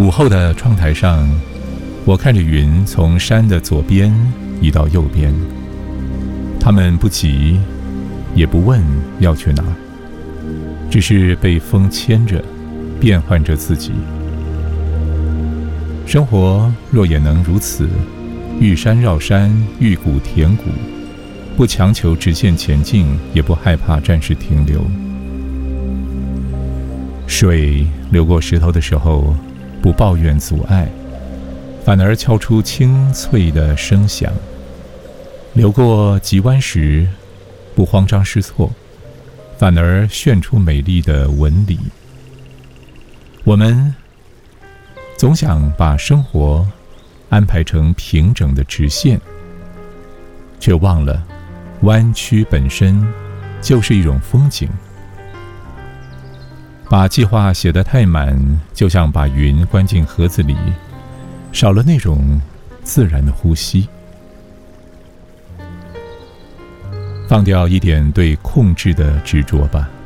午后的窗台上，我看着云从山的左边移到右边，它们不急，也不问要去哪，只是被风牵着，变换着自己。生活若也能如此，遇山绕山，遇谷填谷，不强求直线前进，也不害怕暂时停留。水流过石头的时候，不抱怨阻碍，反而敲出清脆的声响；流过急弯时，不慌张失措，反而炫出美丽的纹理。我们总想把生活安排成平整的直线，却忘了弯曲本身就是一种风景。把计划写得太满，就像把云关进盒子里，少了那种自然的呼吸。放掉一点对控制的执着吧。